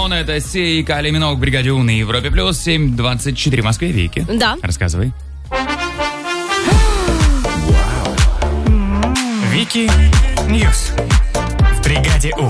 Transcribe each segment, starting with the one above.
Alone, это Сей и Кали Миног в бригаде У на Европе плюс 7:24 в Москве. Вики. Да. Рассказывай. Вики Ньюс в бригаде У.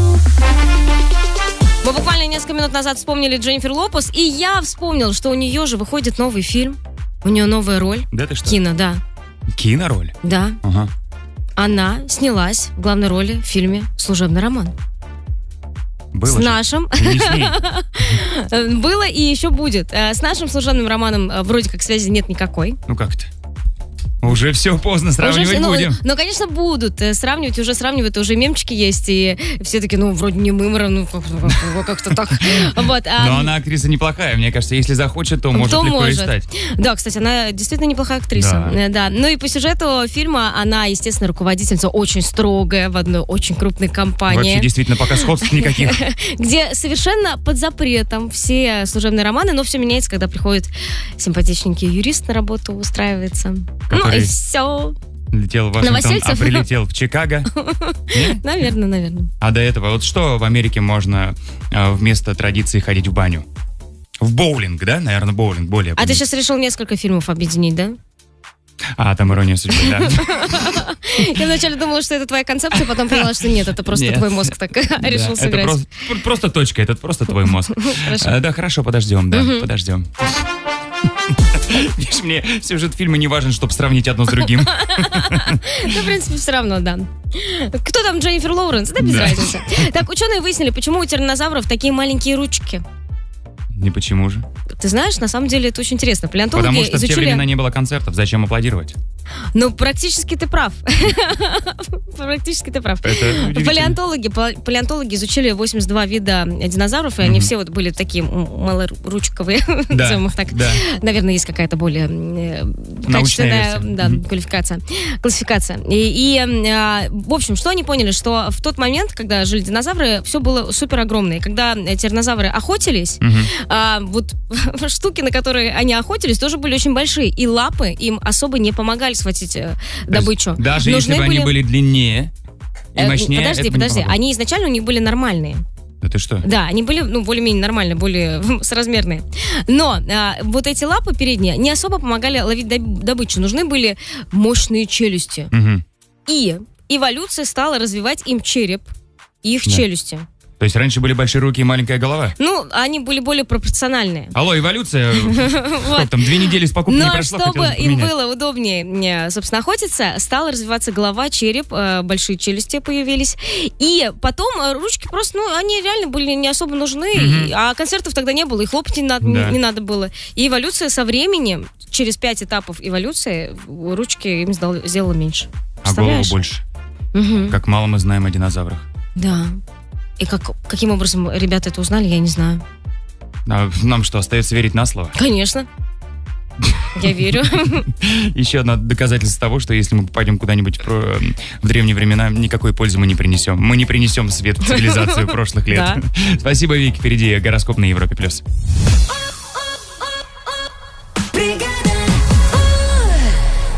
Мы буквально несколько минут назад вспомнили Дженнифер Лопес, и я вспомнил, что у нее же выходит новый фильм. У нее новая роль. Да ты что? Кино, да. Кинороль? Да. Ага. Она снялась в главной роли в фильме «Служебный роман». Было с же. нашим. Не с ней. Было и еще будет. С нашим служебным романом вроде как связи нет никакой. Ну как-то. Уже все поздно, сравнивать будем. Ну, конечно, будут сравнивать, уже сравнивают, уже мемчики есть, и все таки, вроде не Мымра, как-то так. Вот, но она актриса неплохая, мне кажется, если захочет, то может легко и стать. Да, кстати, она действительно неплохая актриса. Да. Ну и по сюжету фильма она, естественно, руководительница очень строгая в одной очень крупной компании. Вообще, действительно, пока сходств никаких. Где совершенно под запретом все служебные романы, но все меняется, когда приходит симпатичненький юрист на работу, устраивается. И все. Летел в Вашингтон, а прилетел в Чикаго. Наверное. А до этого, вот что в Америке можно вместо традиции ходить в баню? В боулинг, да? Наверное, боулинг более. А ты сейчас решил несколько фильмов объединить, да? Там «Ирония судьбы», да. Я вначале думала, что это твоя концепция, потом поняла, что нет, это просто твой мозг так решил сыграть. Это просто точка, это просто твой мозг. Да, хорошо, подождем. Видишь, мне сюжет фильма не важен, чтобы сравнить одно с другим. Ну, в принципе, все равно, да. Кто там Дженнифер Лоуренс? Да, без разницы. Так, ученые выяснили, почему у тираннозавров такие маленькие ручки. Не почему же? Ты знаешь, на самом деле это очень интересно. Палеонтологи Потому что изучили... в те времена не было концертов, зачем аплодировать? Ну, практически ты прав. Практически ты прав. Палеонтологи изучили 82 вида динозавров, и они все вот были такие малоручковые, назовем их так. Наверное, есть какая-то более качественная классификация. И, в общем, что они поняли? Что в тот момент, когда жили динозавры, все было супер огромное. Когда тираннозавры охотились, вот штуки, на которые они охотились, тоже были очень большие. И лапы им особо не помогали схватить добычу. Даже если бы они были длиннее и мощнее. Подожди. Они изначально у них были нормальные. Да ты что? Да, они были, более-менее нормальные, более соразмерные. Но вот эти лапы передние не особо помогали ловить добычу. Нужны были мощные челюсти. И эволюция стала развивать им череп и их челюсти. То есть раньше были большие руки и маленькая голова? Ну, они были более пропорциональные. Алло, эволюция. Сколько там, 2 недели с покупки не прошло, но чтобы им было удобнее, собственно, охотиться, стала развиваться голова, череп, большие челюсти появились. И потом ручки просто, они реально были не особо нужны, а концертов тогда не было, и хлопать не надо было. И эволюция со временем, через 5 этапов эволюции, ручки им сделала меньше. А голову больше. Как мало мы знаем о динозаврах. Да. И каким образом ребята это узнали, я не знаю. А нам что, остается верить на слово? Конечно. Я верю. Еще одно доказательство того, что если мы попадем куда-нибудь в древние времена, никакой пользы мы не принесем. Мы не принесем свет в цивилизацию прошлых лет. Спасибо, Вики. Впереди гороскоп на Европе+.